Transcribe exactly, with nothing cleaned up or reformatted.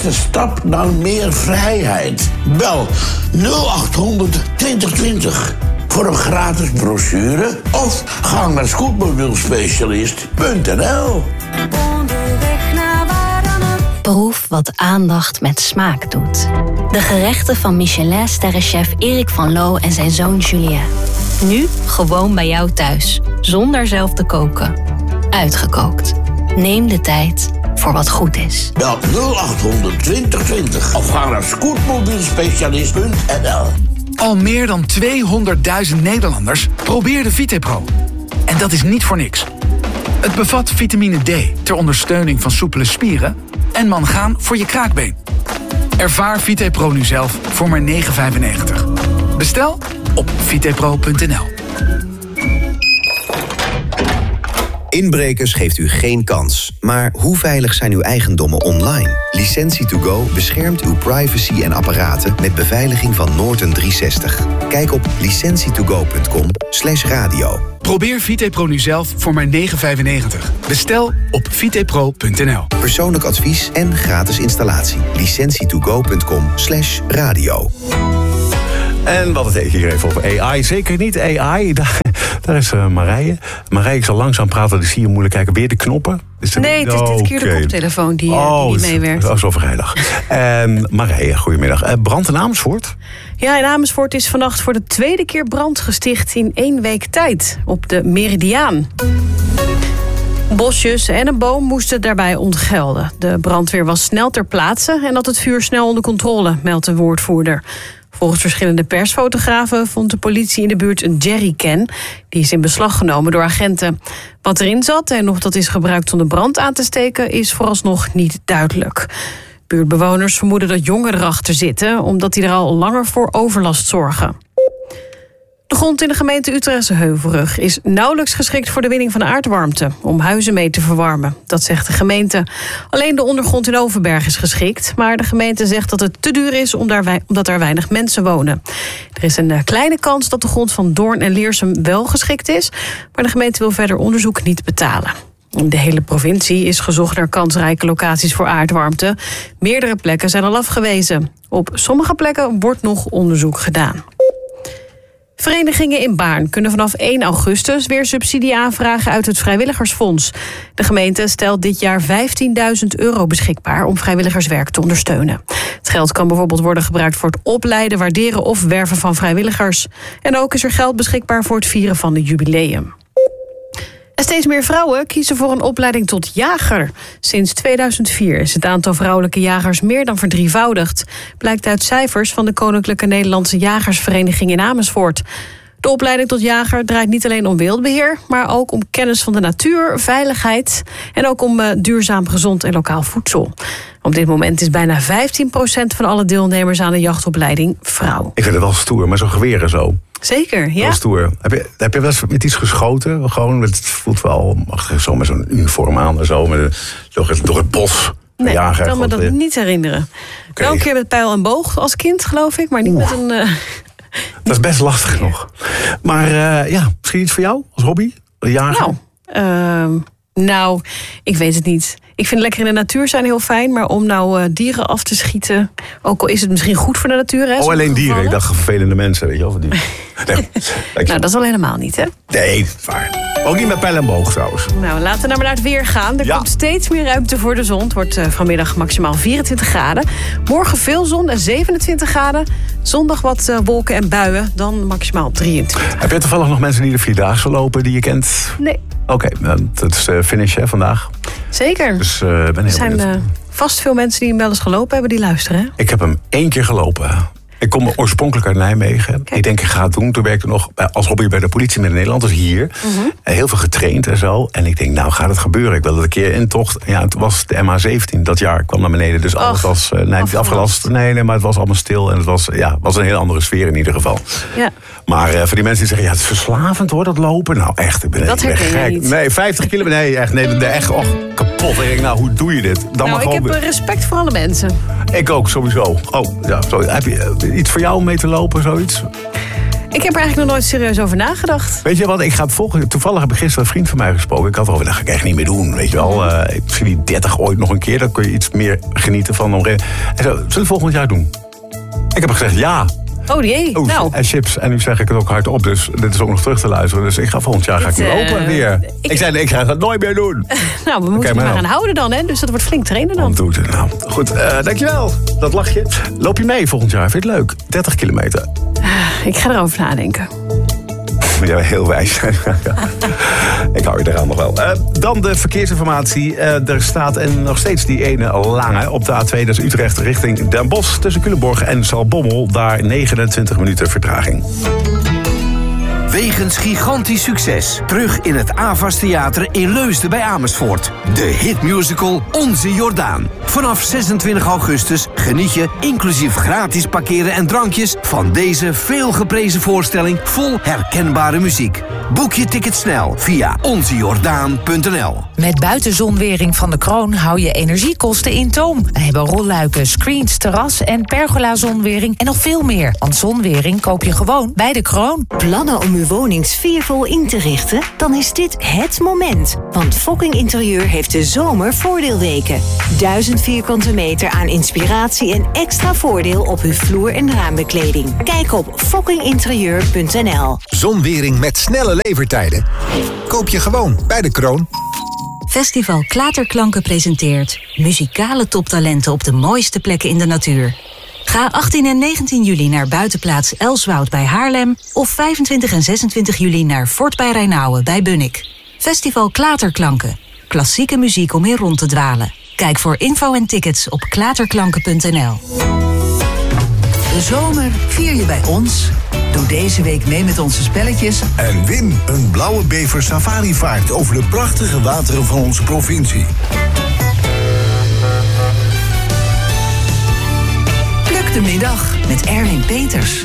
eerste stap naar meer vrijheid. Bel nul acht honderd twintig twintig voor een gratis brochure of ga naar scootmobielspecialist punt n l. Proef wat aandacht met smaak doet. De gerechten van Michelin-sterrenchef Erik van Loo en zijn zoon Julien. Nu gewoon bij jou thuis, zonder zelf te koken. Uitgekookt. Neem de tijd voor wat goed is. Bel nul acht honderd twintig twintig of ga naar scootmobielspecialist punt n l. Al meer dan tweehonderdduizend Nederlanders probeerden VitePro. En dat is niet voor niks. Het bevat vitamine D ter ondersteuning van soepele spieren en mangaan voor je kraakbeen. Ervaar VitePro nu zelf voor maar negen vijfennegentig. Bestel op vitepro punt n l. Inbrekers geeft u geen kans. Maar hoe veilig zijn uw eigendommen online? Licentie to go beschermt uw privacy en apparaten met beveiliging van Norton driehonderdzestig. Kijk op licentie to go punt com slash radio. Probeer VitePro nu zelf voor maar negen vijfennegentig. Bestel op vitepro punt n l. Persoonlijk advies en gratis installatie. licentie to go punt com slash radio. En wat het hier even over A I. Zeker niet A I. Daar, daar is uh, Marije. Marije, ik zal langzaam praten, dus zie je moeilijk kijken. Weer de knoppen? Is het... Nee, het is dit keer de koptelefoon die, oh, die niet meewerkt. Dat is wel vrijdag. En Marije, goedemiddag. Uh, brand in Amersfoort? Ja, in Amersfoort is vannacht voor de tweede keer brand gesticht in één week tijd. Op de Meridiaan. Bosjes en een boom moesten daarbij ontgelden. De brandweer was snel ter plaatse en had het vuur snel onder controle, meldt de woordvoerder. Volgens verschillende persfotografen vond de politie in de buurt een jerrycan. Die is in beslag genomen door agenten. Wat erin zat en of dat is gebruikt om de brand aan te steken is vooralsnog niet duidelijk. Buurtbewoners vermoeden dat jongeren erachter zitten, omdat die er al langer voor overlast zorgen. De grond in de gemeente Utrechtse Heuvelrug is nauwelijks geschikt voor de winning van aardwarmte, om huizen mee te verwarmen. Dat zegt de gemeente. Alleen de ondergrond in Overberg is geschikt, maar de gemeente zegt dat het te duur is omdat er weinig mensen wonen. Er is een kleine kans dat de grond van Doorn en Leersum wel geschikt is, maar de gemeente wil verder onderzoek niet betalen. In de hele provincie is gezocht naar kansrijke locaties voor aardwarmte. Meerdere plekken zijn al afgewezen. Op sommige plekken wordt nog onderzoek gedaan. Verenigingen in Baarn kunnen vanaf één augustus weer subsidie aanvragen uit het Vrijwilligersfonds. De gemeente stelt dit jaar vijftienduizend euro beschikbaar om vrijwilligerswerk te ondersteunen. Het geld kan bijvoorbeeld worden gebruikt voor het opleiden, waarderen of werven van vrijwilligers. En ook is er geld beschikbaar voor het vieren van het jubileum. En steeds meer vrouwen kiezen voor een opleiding tot jager. Sinds tweeduizend vier is het aantal vrouwelijke jagers meer dan verdrievoudigd. Blijkt uit cijfers van de Koninklijke Nederlandse Jagersvereniging in Amersfoort. De opleiding tot jager draait niet alleen om wildbeheer, maar ook om kennis van de natuur, veiligheid en ook om uh, duurzaam, gezond en lokaal voedsel. Op dit moment is bijna vijftien procent van alle deelnemers aan de jachtopleiding vrouw. Ik vind het wel stoer, maar zo'n geweer en zo. Zeker, ja. Wel stoer. Heb je, heb je wel eens met iets geschoten? Gewoon, het voelt wel machtig, zo met zo'n uniform aan en zo, met een, door, het, door het bos. Nee, jager, ik kan me dat weer. niet herinneren. Okay. Wel een keer met pijl en boog als kind, geloof ik, maar niet Oeh. met een... Uh... Dat is best lastig nog. Maar uh, ja, misschien iets voor jou als hobby? Jagen? Nou, uh, nou, ik weet het niet. Ik vind lekker in de natuur zijn heel fijn, maar om nou uh, dieren af te schieten, ook al is het misschien goed voor de natuur. Hè, oh, alleen dieren. Ik dacht vervelende mensen, weet je wel. Die... Nee, nou, dat is al helemaal niet, hè? Nee, dat is waar. Ook niet met pijl en boog trouwens. Nou, laten we nou maar naar het weer gaan. Er ja. komt steeds meer ruimte voor de zon. Het wordt uh, vanmiddag maximaal vierentwintig graden. Morgen veel zon en zevenentwintig graden. Zondag wat uh, wolken en buien, dan maximaal drieëntwintig. Heb je toevallig nog mensen die de Vierdaagse lopen die je kent? Nee. Oké, okay, dat is de finish hè, vandaag. Zeker. Dus uh, ben heel er zijn uh, vast veel mensen die hem wel eens gelopen hebben die luisteren. Hè? Ik heb hem één keer gelopen. Ik kom oorspronkelijk uit Nijmegen. Kijk. Ik denk, ik ga het doen. Toen werkte ik nog als hobby bij de politie met Nederland. Dus hier. Mm-hmm. Heel veel getraind en zo. En ik denk, nou gaat het gebeuren. Ik wilde een keer intocht. Ja, het was de M H zeventien dat jaar. kwam naar beneden. Dus alles Och, was uh, nee, niet afgelast. Nee, nee, maar het was allemaal stil. En het was, ja, was een heel andere sfeer in ieder geval. Ja. Maar uh, voor die mensen die zeggen, ja, het is verslavend hoor, dat lopen. Nou echt, ik ben dat echt gek. Niet. Nee, vijftig kilometer. Nee, echt, nee, nee, echt och, kapot. Ik denk, nou, hoe doe je dit? Dan nou, maar ik gewoon... heb respect voor alle mensen. Ik ook, sowieso. Oh, ja, sorry. Heb je uh, iets voor jou om mee te lopen, zoiets? Ik heb er eigenlijk nog nooit serieus over nagedacht. Weet je wat, ik ga het volgen. Toevallig heb ik gisteren een vriend van mij gesproken. Ik had erover, dat ga ik echt niet meer doen. Weet je wel, uh, misschien die dertig ooit nog een keer. Dan kun je iets meer genieten van. Om... En zo, zullen we het volgend jaar doen? Ik heb gezegd ja. Oh jee, Oef, nou. En chips. En nu zeg ik het ook hardop. Dus dit is ook nog terug te luisteren. Dus ik ga volgend jaar ga ik Dit, weer lopen uh, weer. Ik, ik zei, ik ga het nooit meer doen. Nou, we moeten Oké, het maar maar nou. gaan houden dan, hè? Dus dat wordt flink trainen dan. Doe het. Nou, goed, uh, dankjewel. Dat lachje. Loop je mee volgend jaar? Vind je het leuk? dertig kilometer. Ik ga erover nadenken. Ja, heel wijs. Ik hou je eraan nog wel. Uh, dan de verkeersinformatie. Uh, er staat en nog steeds die ene lange op de A twee, dat is Utrecht richting Den Bosch. Tussen Culemborg en Zaltbommel, daar negenentwintig minuten vertraging. Wegens gigantisch succes. Terug in het Avas Theater in Leusden bij Amersfoort. De hitmusical Onze Jordaan. Vanaf zesentwintig augustus geniet je, inclusief gratis parkeren en drankjes, van deze veelgeprezen voorstelling vol herkenbare muziek. Boek je ticket snel via onze jordaan punt n l. Met buitenzonwering van de Kroon hou je energiekosten in toom. We hebben rolluiken, screens, terras en pergola-zonwering en nog veel meer. Want zonwering koop je gewoon bij de Kroon. Plannen om uw woning sfeervol in te richten? Dan is dit het moment. Want Fokking Interieur heeft de zomer voordeelweken. Duizend vierkante meter aan inspiratie en extra voordeel op uw vloer- en raambekleding. Kijk op fokking interieur punt n l. Zonwering met snelle levertijden? Koop je gewoon bij de Kroon. Festival Klaterklanken presenteert muzikale toptalenten op de mooiste plekken in de natuur. Ga achttien en negentien juli naar buitenplaats Elswoud bij Haarlem of vijfentwintig en zesentwintig juli naar Fort bij Rijnauwen bij Bunnik. Festival Klaterklanken. Klassieke muziek om in rond te dwalen. Kijk voor info en tickets op klaterklanken punt n l. De zomer vier je bij ons. Doe deze week mee met onze spelletjes. En win een blauwe bever safarivaart over de prachtige wateren van onze provincie. Pluk de middag met Erwin Peters.